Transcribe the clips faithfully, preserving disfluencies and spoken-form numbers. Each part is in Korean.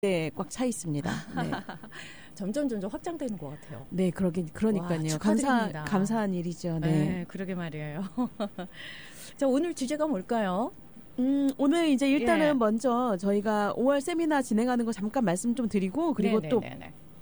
네, 꽉 차 있습니다. 네. 점점 점점 확장되는 것 같아요. 네, 그러긴 그러니까요. 와, 감사 감사한 일이죠. 네, 네 그러게 말이에요. 자, 오늘 주제가 뭘까요? 음, 오늘 이제 일단은 예. 먼저 저희가 오월 세미나 진행하는 거 잠깐 말씀 좀 드리고 그리고 네네네네. 또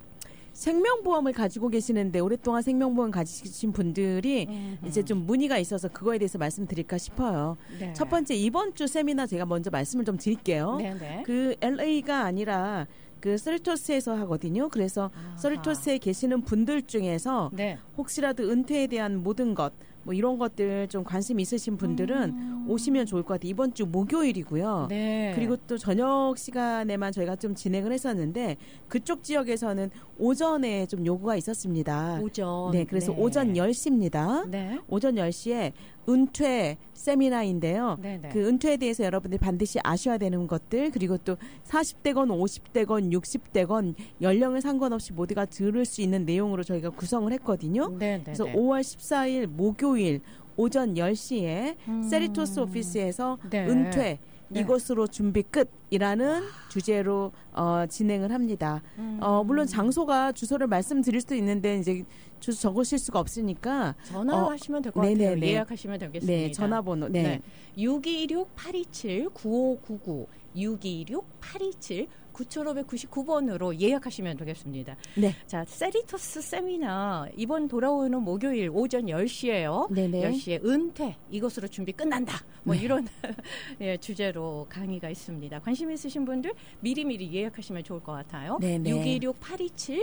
생명보험을 가지고 계시는데 오랫동안 생명보험 가지신 분들이 음흠. 이제 좀 문의가 있어서 그거에 대해서 말씀드릴까 싶어요. 네. 첫 번째 이번 주 세미나 제가 먼저 말씀을 좀 드릴게요. 네네. 그 엘에이가 아니라 그 서리토스에서 하거든요. 그래서 아하. 서리토스에 계시는 분들 중에서 네. 혹시라도 은퇴에 대한 모든 것, 뭐 이런 것들 좀 관심 있으신 분들은 음. 오시면 좋을 것 같아요. 이번 주 목요일이고요. 네. 그리고 또 저녁 시간에만 저희가 좀 진행을 했었는데 그쪽 지역에서는 오전에 좀 요구가 있었습니다. 오전. 네, 그래서 네. 오전 열 시입니다. 네. 오전 열 시에 은퇴 세미나인데요. 네네. 그 은퇴에 대해서 여러분들이 반드시 아셔야 되는 것들 그리고 또 사십 대건 오십 대건 육십 대건 연령을 상관없이 모두가 들을 수 있는 내용으로 저희가 구성을 했거든요. 네네네. 그래서 오월 십사일 목요일 오전 열 시에 음. 세리토스 오피스에서 네. 은퇴 네. 이것으로 준비 끝이라는 주제로 어, 진행을 합니다. 음. 어, 물론 장소가 주소를 말씀드릴 수도 있는데 이제 주소 적으실 수가 없으니까 전화하시면 될 것 어, 같아요. 네네네. 예약하시면 되겠습니다. 네, 전화번호 네. 네. 육이육 팔이칠 구오구구 육이육 팔이칠 구천오백구십구 번으로 예약하시면 되겠습니다. 네. 자, 세리토스 세미나 이번 돌아오는 목요일 오전 열 시에요. 네네. 열 시에 은퇴 이것으로 준비 끝난다. 뭐 네. 이런 예, 주제로 강의가 있습니다. 관심 있으신 분들 미리미리 예약하시면 좋을 것 같아요. 네네. 육이육 팔이칠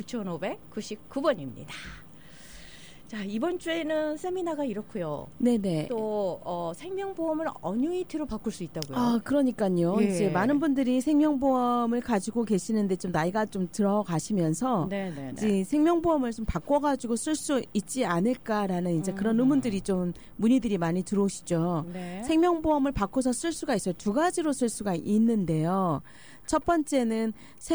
구천오백구십구 번입니다. 자, 이번 주에는 세미나가 이렇고요. 네네. 또 어, 생명보험을 어뉴이티로 바꿀 수 있다고요. 아, 그러니까요. 예. 이제 많은 분들이 생명보험을 가지고 계시는데 좀 나이가 좀 들어가시면서 네네네. 이제 생명보험을 좀 바꿔가지고 쓸 수 있지 않을까라는 이제 그런 음. 의문들이 좀 문의들이 많이 들어오시죠. 네. 생명보험을 바꿔서 쓸 수가 있어요. 두 가지로 쓸 수가 있는데요. 첫 번째는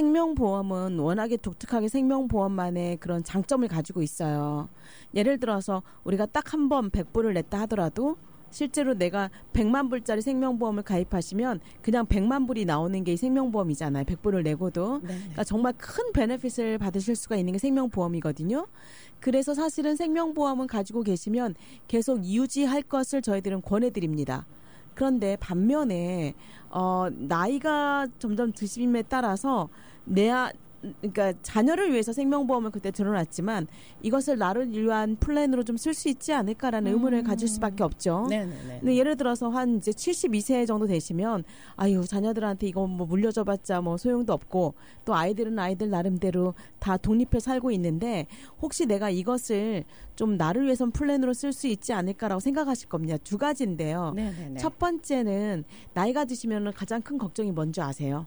생명보험은 워낙에 독특하게 생명보험만의 그런 장점을 가지고 있어요. 예를 들어서 우리가 딱 한 번 백 불을 냈다 하더라도 실제로 내가 백만 불짜리 생명보험을 가입하시면 그냥 백만 불이 나오는 게 이 생명보험이잖아요. 백 불을 내고도. 네네. 그러니까 정말 큰 베네핏을 받으실 수가 있는 게 생명보험이거든요. 그래서 사실은 생명보험은 가지고 계시면 계속 유지할 것을 저희들은 권해드립니다. 그런데 반면에 어 나이가 점점 드심에 따라서 내야 그러니까 자녀를 위해서 생명보험을 그때 들어놨지만 이것을 나를 위한 플랜으로 좀 쓸 수 있지 않을까라는 음. 의문을 가질 수밖에 없죠. 네네네. 근데 예를 들어서 한 이제 칠십이 세 정도 되시면 아유 자녀들한테 이거 뭐 물려줘봤자 뭐 소용도 없고 또 아이들은 아이들 나름대로 다 독립해 살고 있는데 혹시 내가 이것을 좀 나를 위해선 플랜으로 쓸 수 있지 않을까라고 생각하실 겁니다. 두 가지인데요. 네네네. 첫 번째는 나이가 드시면 가장 큰 걱정이 뭔지 아세요?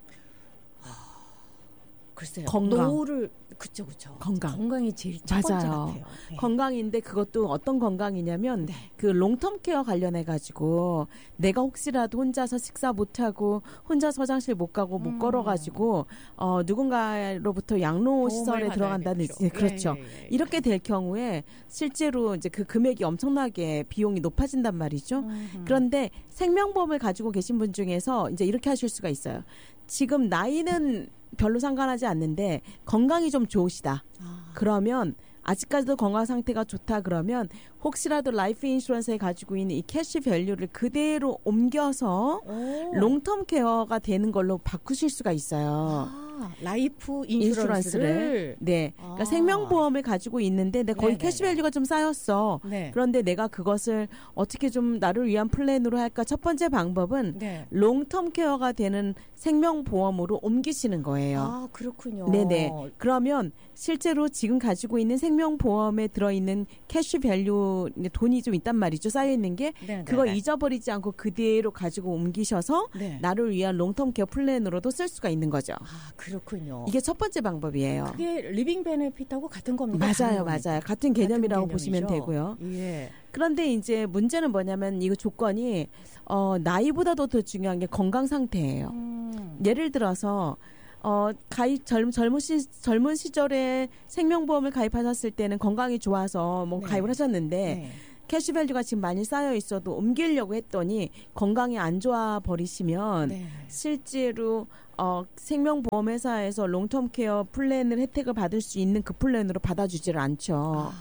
글쎄요. 건강. 노후를 그쵸 그쵸. 건강. 건강이 제일 첫 번째 맞아요. 같아요. 네. 건강인데 그것도 어떤 건강이냐면 네. 그 롱텀 케어 관련해 가지고 내가 혹시라도 혼자서 식사 못 하고 혼자서 화장실 못 가고 못 음. 걸어 가지고 어 누군가로부터 양로 도움을 시설에 받아야 들어간다는 되겠죠. 네, 그렇죠. 예, 예, 예. 이렇게 될 경우에 실제로 이제 그 금액이 엄청나게 비용이 높아진단 말이죠. 음흠. 그런데 생명보험을 가지고 계신 분 중에서 이제 이렇게 하실 수가 있어요. 지금 나이는 별로 상관하지 않는데 건강이 좀 좋으시다. 아. 그러면 아직까지도 건강 상태가 좋다 그러면 혹시라도 라이프 인슈런스에 가지고 있는 이 캐시 밸류를 그대로 옮겨서 오. 롱텀 케어가 되는 걸로 바꾸실 수가 있어요. 아, 라이프 인슈런스를, 인슈런스를. 네. 그러니까 아. 생명보험을 가지고 있는데 내 거기 네네네. 캐시 밸류가 좀 쌓였어. 네. 그런데 내가 그것을 어떻게 좀 나를 위한 플랜으로 할까? 첫 번째 방법은 네. 롱텀 케어가 되는 생명보험으로 옮기시는 거예요. 아, 그렇군요. 네네. 그러면 실제로 지금 가지고 있는 생명보험에 들어있는 캐시 밸류 돈이 좀 있단 말이죠. 쌓여있는 게. 네네네. 그거 잊어버리지 않고 그대로 가지고 옮기셔서 네. 나를 위한 롱텀 케어 플랜으로도 쓸 수가 있는 거죠. 아, 그렇군요. 이게 첫 번째 방법이에요. 그게 리빙 베네핏하고 같은 겁니까? 맞아요, 다른 겁니까? 맞아요. 같은 개념이라고 같은 보시면 개념이죠? 되고요. 예. 그런데 이제 문제는 뭐냐면 이거 조건이 어, 나이보다도 더 중요한 게 건강 상태예요. 음. 예를 들어서 어, 가입 젊, 젊은 시, 젊은 시절에 생명보험을 가입하셨을 때는 건강이 좋아서 뭐 네. 가입을 하셨는데 네. 캐시밸류가 지금 많이 쌓여 있어도 옮기려고 했더니 건강이 안 좋아 버리시면 네. 실제로 어, 생명보험회사에서 롱텀 케어 플랜을 혜택을 받을 수 있는 그 플랜으로 받아주지를 않죠.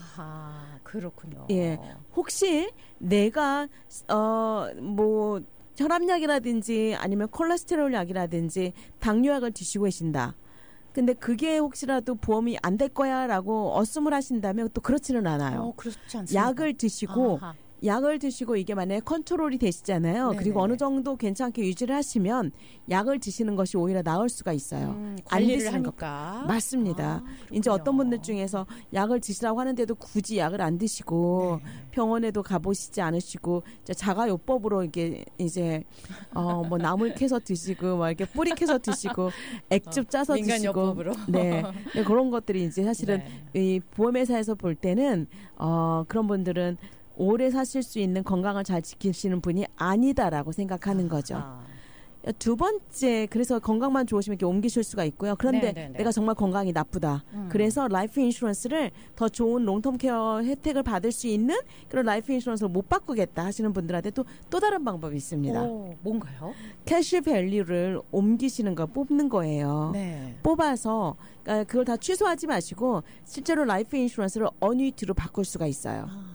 아, 그렇군요. 예, 혹시 내가 어, 뭐 혈압약이라든지 아니면 콜레스테롤 약이라든지 당뇨약을 드시고 계신다. 근데 그게 혹시라도 보험이 안 될 거야라고 어씀을 하신다면 또 그렇지는 않아요. 어, 그렇지 않습니다. 약을 드시고 아하. 약을 드시고 이게 만약에 컨트롤이 되시잖아요. 네네네. 그리고 어느 정도 괜찮게 유지를 하시면 약을 드시는 것이 오히려 나을 수가 있어요. 음, 안 관리를 드시는 하니까. 것. 맞습니다. 아, 이제 어떤 그렇군요. 분들 중에서 약을 드시라고 하는데도 굳이 약을 안 드시고 네. 병원에도 가보시지 않으시고 이제 자가요법으로 이게 이제 어 뭐 나물 캐서 드시고 막 이렇게 뿌리 캐서 드시고 액즙 짜서 드시고 민간요법으로. 네. 네, 그런 것들이 이제 사실은 네. 이 보험회사에서 볼 때는 어 그런 분들은 오래 사실 수 있는 건강을 잘 지키시는 분이 아니다라고 생각하는 거죠. 아. 두 번째, 그래서 건강만 좋으시면 이렇게 옮기실 수가 있고요. 그런데 네네네. 내가 정말 건강이 나쁘다. 음. 그래서 라이프 인슈런스를 더 좋은 롱텀 케어 혜택을 받을 수 있는 그런 라이프 인슈런스를 못 바꾸겠다 하시는 분들한테 또, 또 다른 방법이 있습니다. 오, 뭔가요? 캐시 밸류를 옮기시는 거, 뽑는 거예요. 네. 뽑아서 그러니까 그걸 다 취소하지 마시고 실제로 라이프 인슈런스를 어뉴이티로 바꿀 수가 있어요. 아하.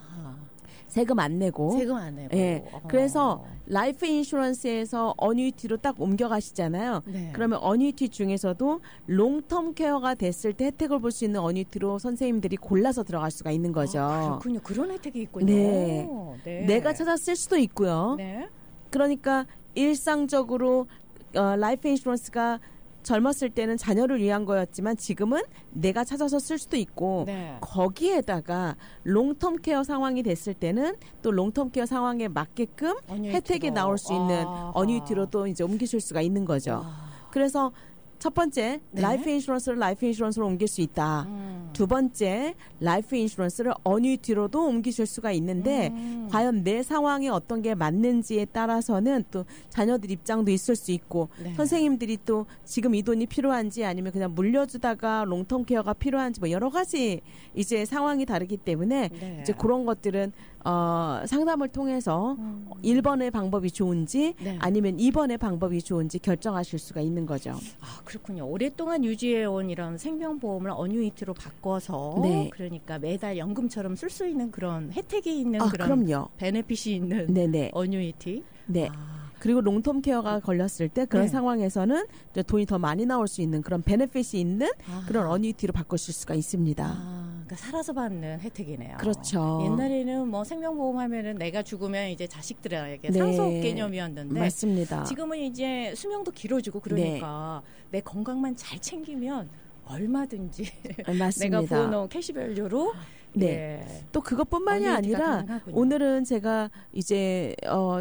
세금 안 내고. 세금 안 내고. 예. 어. 그래서 라이프 인슈런스에서 어뉴이티로 딱 옮겨가시잖아요. 네. 그러면 어뉴이티 중에서도 롱텀 케어가 됐을 때 혜택을 볼 수 있는 어뉴이티로 선생님들이 골라서 들어갈 수가 있는 거죠. 아, 그렇군요. 그런 혜택이 있군요. 네. 네. 내가 찾아 쓸 수도 있고요. 네. 그러니까 일상적으로 어, 라이프 인슈런스가 젊었을 때는 자녀를 위한 거였지만 지금은 내가 찾아서 쓸 수도 있고 네. 거기에다가 롱텀 케어 상황이 됐을 때는 또 롱텀 케어 상황에 맞게끔 어뉴이티로. 혜택이 나올 수 있는 아하. 어뉴이티로 또 이제 옮기실 수가 있는 거죠. 와. 그래서 첫 번째 네. 라이프 인슈런스를 라이프 인슈런스로 옮길 수 있다. 음. 두 번째 라이프 인슈런스를 어뉴이티로도 옮기실 수가 있는데 음. 과연 내 상황에 어떤 게 맞는지에 따라서는 또 자녀들 입장도 있을 수 있고 네. 선생님들이 또 지금 이 돈이 필요한지 아니면 그냥 물려주다가 롱텀 케어가 필요한지 뭐 여러 가지 이제 상황이 다르기 때문에 네. 이제 그런 것들은 어, 상담을 통해서 음. 일 번의 방법이 좋은지 네. 아니면 이 번의 방법이 좋은지 결정하실 수가 있는 거죠. 아, 그렇군요. 오랫동안 유지해온 이런 생명보험을 어뉴이티로 바꿔서 네. 그러니까 매달 연금처럼 쓸 수 있는 그런 혜택이 있는 아, 그런 그럼요. 베네핏이 있는 네네. 어뉴이티. 네. 아, 그리고 롱텀 케어가 걸렸을 때 그런 네. 상황에서는 이제 돈이 더 많이 나올 수 있는 그런 베네핏이 있는 아. 그런 어뉴이티로 바꾸실 수가 있습니다. 아, 그러니까 살아서 받는 혜택이네요. 그렇죠. 옛날에는 뭐 생명보험 하면은 내가 죽으면 이제 자식들에게 네. 상속 개념이었는데 맞습니다. 지금은 이제 수명도 길어지고 그러니까 내 건강만 잘 챙기면 얼마든지 맞습니다. 내가 부어놓은 캐시밸류로 네. 예. 또 그것뿐만이 어뉴이티가 아니라 가능하군요. 오늘은 제가 이제 어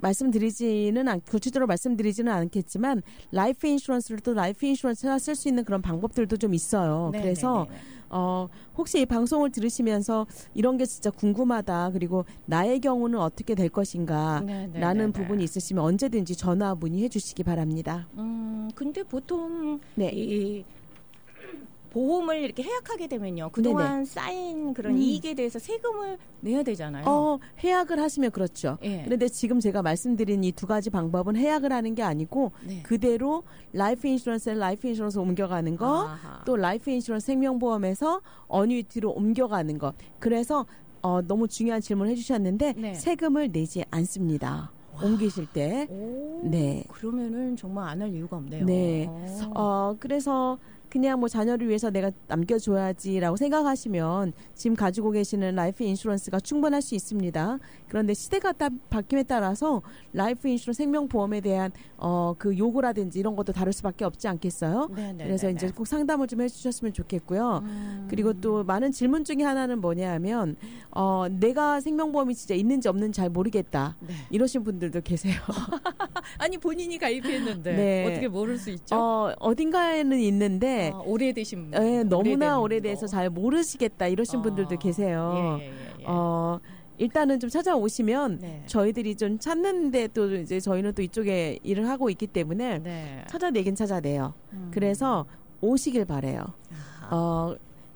말씀드리지는 않, 구체적으로 말씀드리지는 않겠지만 라이프 인슈런스를 또 라이프 인슈런스나 쓸 수 있는 그런 방법들도 좀 있어요. 네, 그래서 네, 네, 네. 어, 혹시 이 방송을 들으시면서 이런 게 진짜 궁금하다. 그리고 나의 경우는 어떻게 될 것인가. 네, 네, 라는 네, 네. 부분이 있으시면 언제든지 전화 문의해 주시기 바랍니다. 음, 근데 보통 네. 이 보험을 이렇게 해약하게 되면요. 그동안 쌓인 그런 음. 이익에 대해서 세금을 내야 되잖아요. 어, 해약을 하시면 그렇죠. 예. 그런데 지금 제가 말씀드린 이 두 가지 방법은 해약을 하는 게 아니고 네. 그대로 라이프 인슈런스에 라이프 인슈런스 옮겨가는 거, 아하. 또 라이프 인슈런스 생명보험에서 어뉴이티로 옮겨가는 거. 그래서 어, 너무 중요한 질문을 해주셨는데 네. 세금을 내지 않습니다. 옮기실 때. 오, 네. 그러면은 정말 안 할 이유가 없네요. 네. 어. 어, 그래서 그냥 뭐 자녀를 위해서 내가 남겨줘야지라고 생각하시면 지금 가지고 계시는 라이프 인슈런스가 충분할 수 있습니다. 그런데 시대가 따, 바뀜에 따라서 라이프 인슈런스 생명보험에 대한 어, 그 요구라든지 이런 것도 다를 수밖에 없지 않겠어요? 네, 네, 그래서 네, 이제 네. 꼭 상담을 좀 해주셨으면 좋겠고요. 음. 그리고 또 많은 질문 중에 하나는 뭐냐면 어, 내가 생명보험이 진짜 있는지 없는지 잘 모르겠다. 네. 이러신 분들도 계세요. 아니 본인이 가입했는데 네. 어떻게 모를 수 있죠? 어, 어딘가에는 있는데 아, 오래되신 분. 예, 너무나 오래된 오래돼서 거. 잘 모르시겠다 이러신 아, 분들도 계세요. 예, 예, 예. 어, 일단은 좀 찾아오시면 네. 저희들이 좀 찾는데 또 이제 저희는 또 이쪽에 일을 하고 있기 때문에 네. 찾아내긴 찾아내요. 음. 그래서 오시길 바래요. 아하. 어,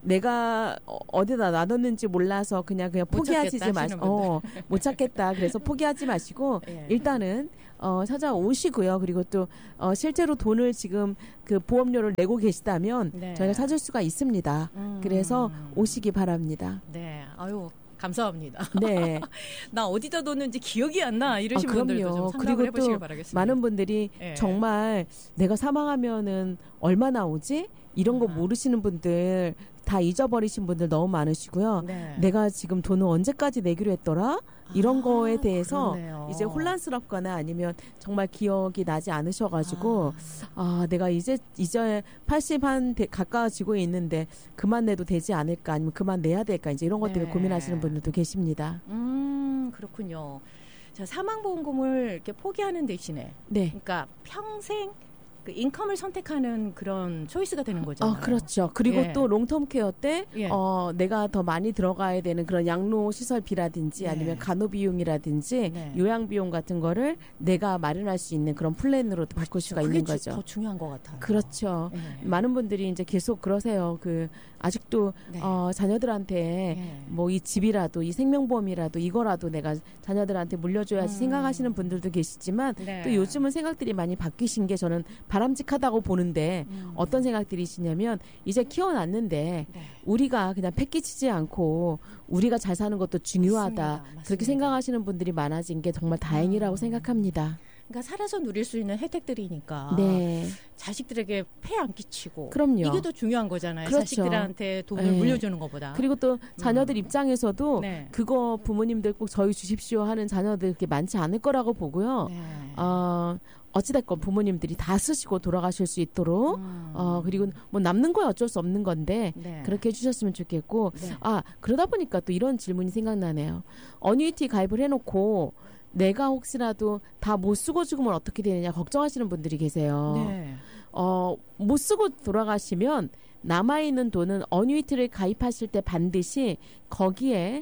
내가 어- 어디다 놔뒀는지 몰라서 그냥 그냥 못 포기하지 찾겠다 마시. 하시는 어, 못 찾겠다. 그래서 포기하지 마시고 예. 일단은 어, 찾아오시고요. 그리고 또 어, 실제로 돈을 지금 그 보험료를 내고 계시다면 네. 저희가 찾을 수가 있습니다. 음. 그래서 오시기 바랍니다. 네, 아유 감사합니다. 네. 나 어디다 뒀는지 기억이 안 나 이러신 아, 분들도 좀 그럼요. 상담을 그리고 해보시길 또 바라겠습니다. 많은 분들이 예. 정말 내가 사망하면은 얼마 나오지? 이런 거 아. 모르시는 분들 다 잊어버리신 분들 너무 많으시고요. 네. 내가 지금 돈을 언제까지 내기로 했더라? 이런 아, 거에 대해서 그러네요. 이제 혼란스럽거나 아니면 정말 기억이 나지 않으셔가지고 아, 내가 이제 이제 팔십 한 대- 가까워지고 있는데 그만 내도 되지 않을까 아니면 그만 내야 될까 이제 이런 것들을 네. 고민하시는 분들도 계십니다. 음, 그렇군요. 자, 사망보험금을 이렇게 포기하는 대신에, 네. 그러니까 평생 그 인컴을 선택하는 그런 초이스가 되는 거잖아요. 아, 그렇죠. 그리고 예. 또 롱텀 케어 때 예. 어, 내가 더 많이 들어가야 되는 그런 양로 시설비라든지 네. 아니면 간호 비용이라든지 네. 요양 비용 같은 거를 내가 마련할 수 있는 그런 플랜으로 바꿀 수가 그게 있는 주- 거죠. 더 중요한 것 같아요. 그렇죠. 예. 많은 분들이 이제 계속 그러세요. 그 아직도 네. 어, 자녀들한테 예. 뭐 이 집이라도 이 생명보험이라도 이거라도 내가 자녀들한테 물려줘야지 음. 생각하시는 분들도 계시지만 네. 또 요즘은 생각들이 많이 바뀌신 게 저는 바람직하다고 보는데 음. 어떤 생각들이시냐면 이제 키워놨는데 네. 우리가 그냥 패키지지 않고 우리가 잘 사는 것도 중요하다. 맞습니다. 맞습니다. 그렇게 생각하시는 분들이 많아진 게 정말 다행이라고 음. 생각합니다. 그러니까 살아서 누릴 수 있는 혜택들이니까 네. 자식들에게 폐 안 끼치고 그럼요. 이게 더 중요한 거잖아요. 그렇죠. 자식들한테 돈을 네. 물려주는 것보다. 그리고 또 자녀들 입장에서도 네. 그거 부모님들 꼭 저희 주십시오 하는 자녀들 그렇게 많지 않을 거라고 보고요. 네. 어, 어찌됐건 부모님들이 다 쓰시고 돌아가실 수 있도록 음. 어, 그리고 뭐 남는 거야 어쩔 수 없는 건데 네. 그렇게 해주셨으면 좋겠고 네. 아 그러다 보니까 또 이런 질문이 생각나네요. 어뉴이티 가입을 해놓고 내가 혹시라도 다 못 쓰고 죽으면 어떻게 되느냐 걱정하시는 분들이 계세요. 네. 어, 못 쓰고 돌아가시면 남아있는 돈은 어뉴이티를 가입하실 때 반드시 거기에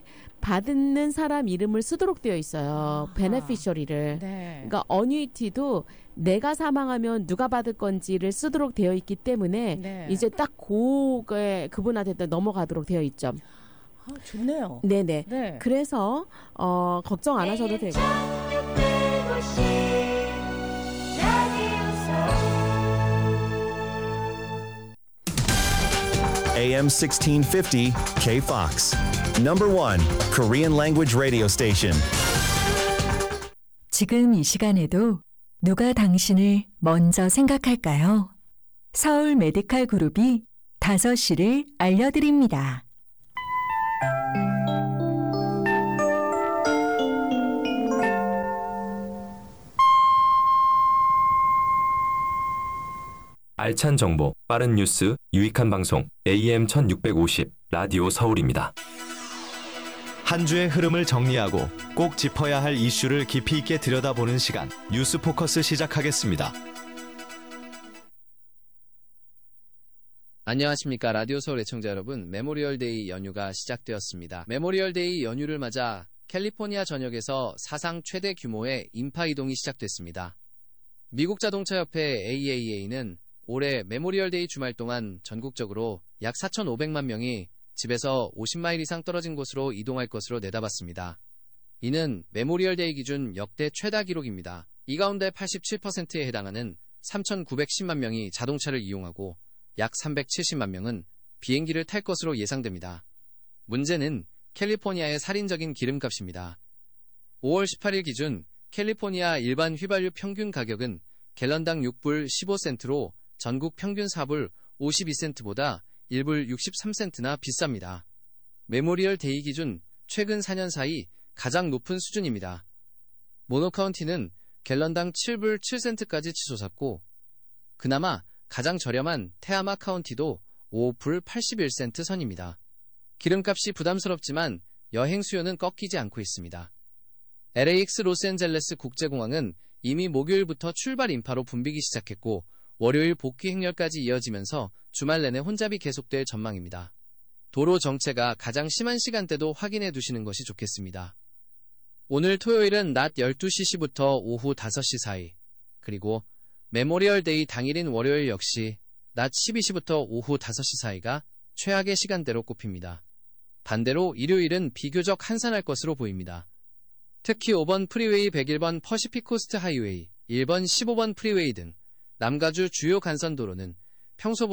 받는 사람 이름을 쓰도록 되어 있어요. 아하. 베네피셔리를. 네. 그러니까 어뉴이티도 내가 사망하면 누가 받을 건지를 쓰도록 되어 있기 때문에 네. 이제 딱 그게 그분한테 넘어가도록 되어 있죠. 아, 좋네요. 네네. 네. 그래서 어, 걱정 안 하셔도 되고. 에이엠 sixteen fifty K-Fox. Number one Korean language radio station. 지금 이 시간에도 누가 당신을 먼저 생각할까요? 서울 메디칼 그룹이 다섯 시를 알려드립니다. 알찬 정보, 빠른 뉴스, 유익한 방송 에이엠 천육백오십 라디오 서울입니다. 한 주의 흐름을 정리하고 꼭 짚어야 할 이슈를 깊이 있게 들여다보는 시간 뉴스 포커스 시작하겠습니다. 안녕하십니까. 라디오 서울 애청자 여러분. 메모리얼 데이 연휴가 시작되었습니다. 메모리얼 데이 연휴를 맞아 캘리포니아 전역에서 사상 최대 규모의 인파 이동이 시작됐습니다. 미국 자동차협회 에이에이에이는 올해 메모리얼 데이 주말 동안 전국적으로 약 사천오백만 명이 집에서 오십 마일 이상 떨어진 곳으로 이동할 것으로 내다봤습니다. 이는 메모리얼 데이 기준 역대 최다 기록입니다. 이 가운데 팔십칠 퍼센트에 해당하는 삼천구백십만 명이 자동차를 이용하고 약 삼백칠십만 명은 비행기를 탈 것으로 예상됩니다. 문제는 캘리포니아의 살인적인 기름값입니다. 오월 십팔일 기준 캘리포니아 일반 휘발유 평균 가격은 갤런당 육 불 십오 센트로 전국 평균 사 불 오십이 센트보다 일 불 육십삼 센트나 비쌉니다. 메모리얼 데이 기준 최근 사 년 사이 가장 높은 수준입니다. 모노 카운티는 갤런당 칠 불 칠 센트까지 치솟았고 그나마 가장 저렴한 테아마 카운티도 오 불 팔십일 센트 선입니다. 기름값이 부담스럽지만 여행 수요는 꺾이지 않고 있습니다. 엘에이엑스 로스앤젤레스 국제공항은 이미 목요일부터 출발 인파로 붐비기 시작했고 월요일 복귀 행렬까지 이어지면서 주말 내내 혼잡이 계속될 전망입니다. 도로 정체가 가장 심한 시간대도 확인해 두시는 것이 좋겠습니다. 오늘 토요일은 낮 열두 시부터 오후 다섯 시 사이, 그리고 메모리얼 데이 당일인 월요일 역시 낮 십이 시부터 오후 다섯 시 사이가 최악의 시간대로 꼽힙니다. 반대로 일요일은 비교적 한산할 것으로 보입니다. 특히 오 번 프리웨이, 백일 번 퍼시픽 코스트 하이웨이, 일 번 십오 번 프리웨이 등 남가주 주요 간선도로는 평소보다